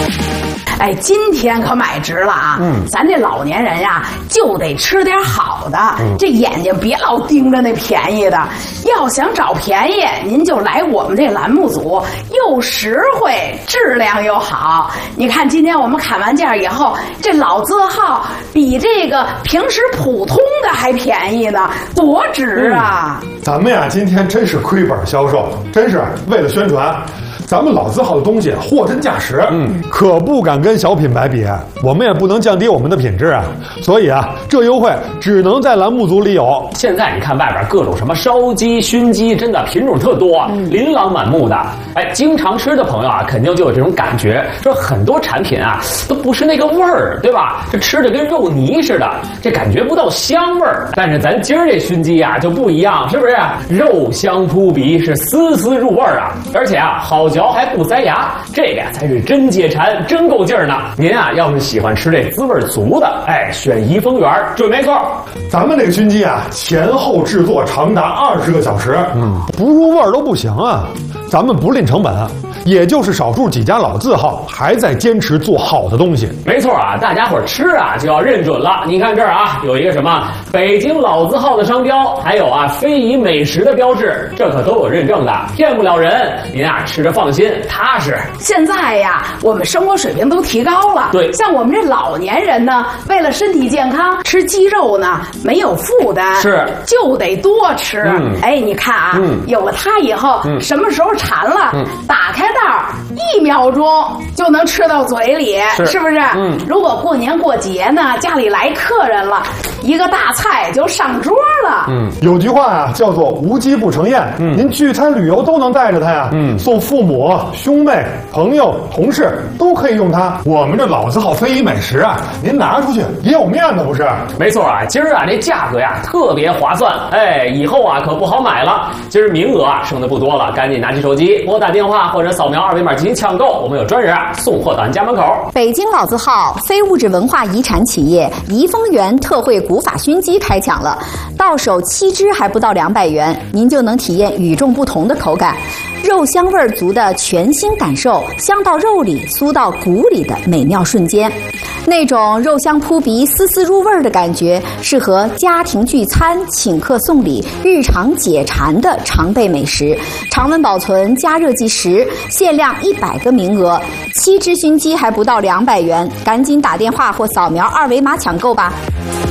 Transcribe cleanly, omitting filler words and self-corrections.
哎，今天可买值了啊！咱这老年人呀，就得吃点好的，这眼睛别老盯着那便宜的。要想找便宜，您就来我们这栏目组，又实惠，质量又好。你看，今天我们砍完价以后，这老字号比这个平时普通的还便宜呢，多值啊！ 咱们呀，今天真是亏本销售，真是为了宣传。咱们老字号的东西货真价实，可不敢跟小品牌比，我们也不能降低我们的品质啊。所以啊，这优惠只能在栏目组里有。 现在你看外边各种什么烧鸡、熏鸡，真的品种特多，琳琅满目的。哎，经常吃的朋友啊，肯定就有这种感觉，说很多产品啊都不是那个味儿，对吧？这吃的跟肉泥似的，这感觉不到香味儿。但是咱今儿这熏鸡啊就不一样，是不是？肉香扑鼻，是丝丝入味儿啊，而且啊好嚼还不塞牙，这个呀才是真解馋，真够劲儿呢。您啊要是喜欢吃这滋味足的，哎，选怡丰园准没错。 咱们这个熏鸡啊，前后制作长达20个小时，不入味儿都不行啊。咱们不吝成本，也就是少数几家老字号还在坚持做好的东西。 没错啊，大家伙吃啊就要认准了。你看这儿啊，有一个什么北京老字号的商标，还有啊非遗美食的标志，这可都有认证的，骗不了人。您啊吃着放心踏实。 现在呀，我们生活水平都提高了， 对， 像我们这老年人呢，为了身体健康，吃鸡肉呢没有负担， 是就得多吃。哎，你看啊，有了它以后，什么时候馋了，打开袋1秒钟就能吃到嘴里，是不是？如果过年过节呢，家里来客人了，一个大菜就上桌了。 有句话啊，叫做无鸡不成宴。您聚餐旅游都能带着它呀，送父母、兄妹、朋友、同事都可以用它。我们这老字号非遗美食啊，您拿出去也有面子，不是？ 没错啊，今儿啊这价格呀特别划算，哎，以后啊可不好买了。今儿名额啊剩的不多了，赶紧拿起手机拨打电话或者扫描2维码进行抢购，我们有专人啊送货到您家门口。 北京老字号非物质文化遗产企业怡丰园特惠古法熏鸡开抢了，到手7只还不到200元，您就能体验与众不同的口感，肉香味足的全新感受，香到肉里酥到骨里的美妙瞬间。那种肉香扑鼻丝丝入味的感觉，适合家庭聚餐、请客送礼、日常解馋的常备美食。常温保存，加热即食，限量100个名额，7只熏鸡还不到200元，赶紧打电话或扫描2维码抢购吧。